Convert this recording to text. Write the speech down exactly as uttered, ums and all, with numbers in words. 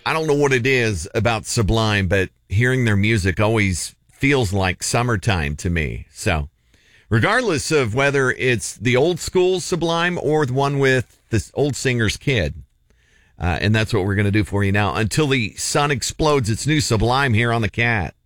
I don't know what it is about Sublime, but hearing their music always feels like summertime to me. So regardless of whether it's the old school Sublime or the one with this old singer's kid. Uh, and that's what we're going to do for you now until the sun explodes. It's new Sublime here on the Cat.